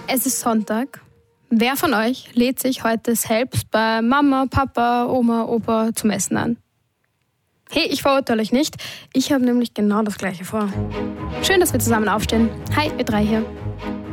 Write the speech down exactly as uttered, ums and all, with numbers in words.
Es ist Sonntag. Wer von euch lädt sich heute selbst bei Mama, Papa, Oma, Opa zum Essen an? Hey, ich verurteile euch nicht. Ich habe nämlich genau das Gleiche vor. Schön, dass wir zusammen aufstehen. Hi, wir drei hier.